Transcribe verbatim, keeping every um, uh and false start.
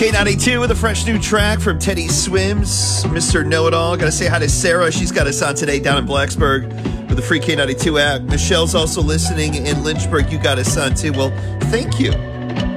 K ninety-two with a fresh new track from Teddy Swims, Mister Know-It-All. Got to say hi to Sarah. She's got us on today down in Blacksburg with the free K ninety-two app. Michelle's also listening in Lynchburg. You got us on too. Well, thank you.